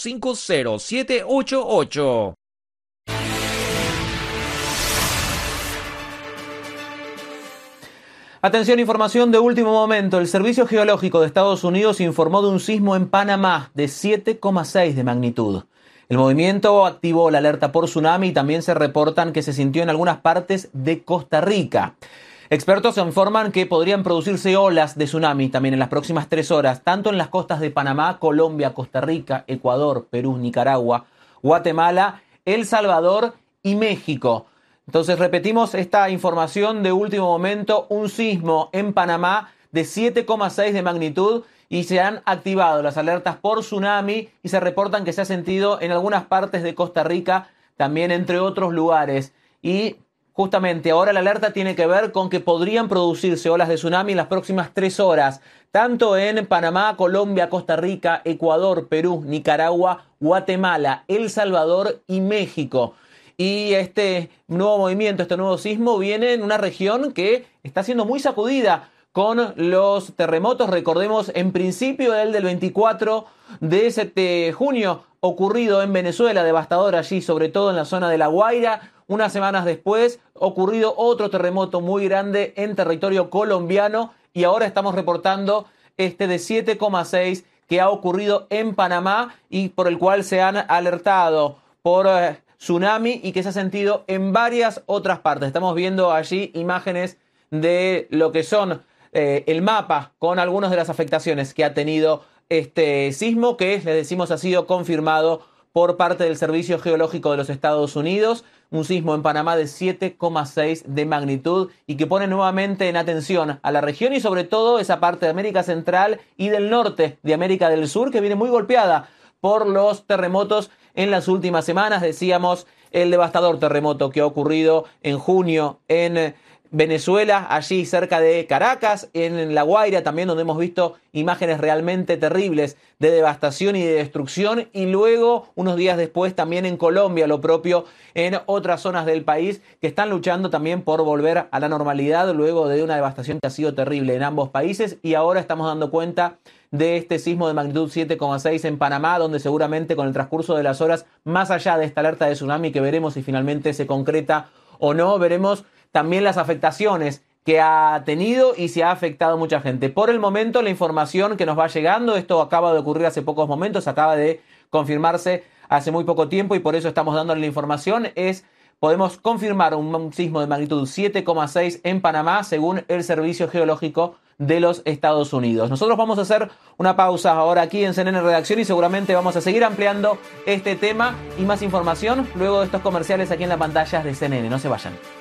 50788. Atención, información de último momento. El Servicio Geológico de Estados Unidos informó de un sismo en Panamá de 7,6 de magnitud. El movimiento activó la alerta por tsunami y también se reportan que se sintió en algunas partes de Costa Rica. Expertos informan que podrían producirse olas de tsunami también en las próximas 3 horas, tanto en las costas de Panamá, Colombia, Costa Rica, Ecuador, Perú, Nicaragua, Guatemala, El Salvador y México. Entonces repetimos esta información de último momento, un sismo en Panamá de 7,6 de magnitud y se han activado las alertas por tsunami y se reportan que se ha sentido en algunas partes de Costa Rica, también entre otros lugares. Y justamente ahora la alerta tiene que ver con que podrían producirse olas de tsunami en las próximas 3 horas, tanto en Panamá, Colombia, Costa Rica, Ecuador, Perú, Nicaragua, Guatemala, El Salvador y México. Y este nuevo movimiento, este nuevo sismo viene en una región que está siendo muy sacudida con los terremotos. Recordemos en principio el del 24 de junio ocurrido en Venezuela, devastador allí, sobre todo en la zona de La Guaira. Unas semanas después ocurrido otro terremoto muy grande en territorio colombiano y ahora estamos reportando este de 7,6 que ha ocurrido en Panamá y por el cual se han alertado por tsunami y que se ha sentido en varias otras partes. Estamos viendo allí imágenes de lo que son el mapa con algunas de las afectaciones que ha tenido este sismo que, les decimos, ha sido confirmado por parte del Servicio Geológico de los Estados Unidos. Un sismo en Panamá de 7,6 de magnitud y que pone nuevamente en atención a la región y sobre todo esa parte de América Central y del norte de América del Sur que viene muy golpeada por los terremotos en las últimas semanas. Decíamos el devastador terremoto que ha ocurrido en junio en Venezuela, allí cerca de Caracas, en La Guaira también, donde hemos visto imágenes realmente terribles de devastación y de destrucción, y luego, unos días después, también en Colombia, lo propio en otras zonas del país que están luchando también por volver a la normalidad luego de una devastación que ha sido terrible en ambos países, y ahora estamos dando cuenta de este sismo de magnitud 7,6 en Panamá, donde seguramente con el transcurso de las horas, más allá de esta alerta de tsunami que veremos si finalmente se concreta o no, veremos también las afectaciones que ha tenido y se ha afectado mucha gente. Por el momento, la información que nos va llegando, esto acaba de ocurrir hace pocos momentos, acaba de confirmarse hace muy poco tiempo y por eso estamos dándole la información, podemos confirmar un sismo de magnitud 7,6 en Panamá, según el Servicio Geológico de los Estados Unidos. Nosotros vamos a hacer una pausa ahora aquí en CNN Redacción y seguramente vamos a seguir ampliando este tema y más información luego de estos comerciales aquí en las pantallas de CNN. No se vayan.